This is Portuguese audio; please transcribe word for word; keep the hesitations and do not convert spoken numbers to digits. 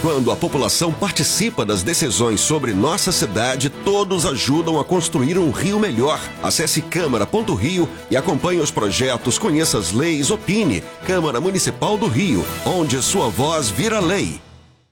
Quando a população participa das decisões sobre nossa cidade, todos ajudam a construir um Rio melhor. Acesse câmara ponto rio e acompanhe os projetos, conheça as leis, opine. Câmara Municipal do Rio, onde sua voz vira lei.